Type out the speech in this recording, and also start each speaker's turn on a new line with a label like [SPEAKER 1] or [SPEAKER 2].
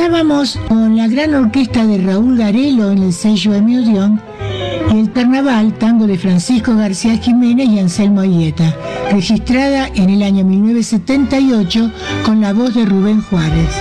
[SPEAKER 1] Cerrábamos con la gran orquesta de Raúl Garelo en el sello Emi Odeón y el Carnaval, tango de Francisco García Jiménez y Anselmo Aieta, registrada en el año 1978 con la voz de Rubén Juárez.